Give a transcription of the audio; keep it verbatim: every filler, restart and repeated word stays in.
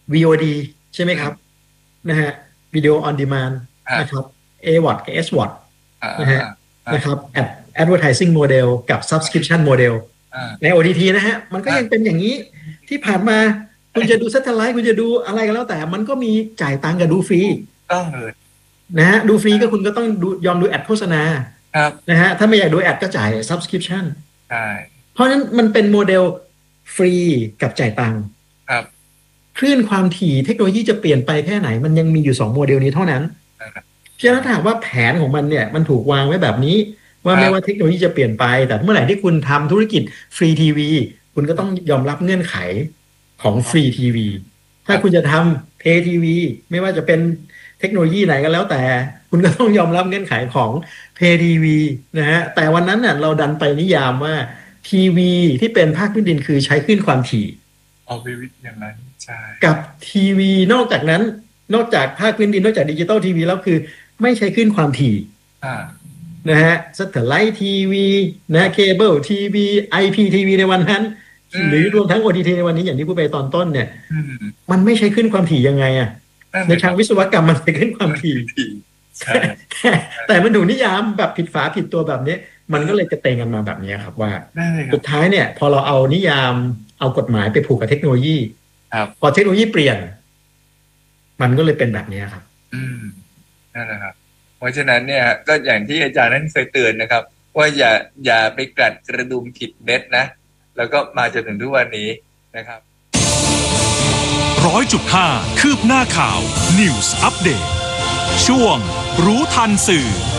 วี โอ ดี ใช่ไหมครับนะฮะวิดีโอ on demand นะครับ เอ วอ ที กับ เอส วอ ทีอ่านะฮะอ่านะครับ Ad advertising model กับ subscription model อ่าใน โอ ที ที นะฮะมันก็อ่ายังเป็นอย่างนี้ที่ผ่านมาคุณจะดู satellite คุณจะดูอะไรก็แล้วแต่มันก็มีจ่ายตังค์กับดูฟรีต้องเลยนะฮะดูฟรีก็คุณก็ต้องดูยอมดูแอดโฆษณาครับนะฮะถ้าไม่อยากดูแอดก็จ่าย subscription ใช่เพราะฉะนั้นมันเป็นโมเดลฟรีกับจ่ายตังค์ครับคลื่นความถี่เทคโนโลยีจะเปลี่ยนไปแค่ไหนมันยังมีอยู่สองโมเดลนี้เท่านั้นนะครับเพราะฉะนั้นถ้าหากว่าแผนของมันเนี่ยมันถูกวางไว้แบบนี้ว่าไม่ว่าเทครับคโนโลยีจะเปลี่ยนไปแต่เมื่อไหร่ที่คุณทำธุรกิจฟรีทีวีคุณก็ต้องยอมรับเงื่อนไขของฟรีทีวีคถ้ารับคุณจะทำเพย์ทีวีไม่ว่าจะเป็นเทคโนโลยีไหนก็แล้วแต่คุณก็ต้องยอมรับเงื่อนไขของเพย์ทีวีนะฮะแต่วันนั้นน่ะเราดันไปนิยามว่าทีวีที่เป็นภาคพื้นดินคือใช้คลื่นความถี่เอาไปวิทย์อย่างนั้นใช่กับทีวีนอกจากนั้นนอกจากภาคพื้นดินนอกจากดิจิตอลทีวีแล้วคือไม่ใช้คลื่นความถี่อ่านะฮะสแตทไลท์ทีวีนะเคเบิลทีวีไอพีทีวีในวันนั้นอืหรือรวมมทั้ง โอ ที ที ในวันนี้อย่างที่พูดไปตอนต้นเนี่ยอืมมันไม่ใช้คลื่นความถี่ยังไงอะในทางนั่นเลยครับวิศวกรรมมันใช้คลื่นความถี่ดีใช่แต่แต่มันถูกนิยามแบบผิดฝาผิดตัวแบบนี้มันก็เลยกระเตงกันมาแบบนี้ครับว่าได้เลยครับสุดท้ายเนี่ยพอเราเอานิยามเอากฎหมายไปผูกกับเทคโนโลยีครับพอเทคโนโลยีเปลี่ยน มันก็เลยเป็นแบบนี้ครับอืมนั่นแหละครับเพราะฉะนั้นเนี่ยก็อย่างที่อาจารย์นั้นเคยเตือนนะครับว่าอย่าอย่าไปกลัดกระดุมผิดเม็ดนะแล้วก็มาจนถึงทุกวันนี้นะครับร้อยจุดห้าคืบหน้าข่าว News Update ช่วงรู้ทันสื่อ